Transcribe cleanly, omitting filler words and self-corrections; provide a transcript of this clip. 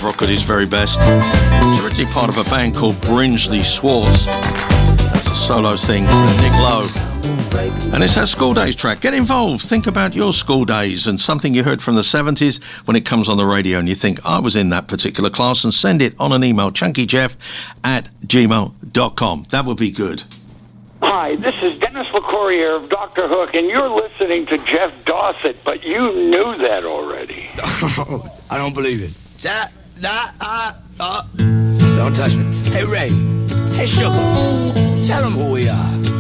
rock at his very best. He's originally part of a band called Brinsley Swartz. That's a solo thing from Nick Lowe. And it's our school days track. Get involved. Think about your school days and something you heard from the 70s when it comes on the radio and you think, I was in that particular class, and send it on an email, chunkyjeff@gmail.com. That would be good. Hi, this is Dennis LeCourrier of Dr. Hook, and you're listening to Jeff Dossett, but you knew that already. I don't believe it. Don't touch me. Hey, Ray. Hey, Sugar. Tell them who we are.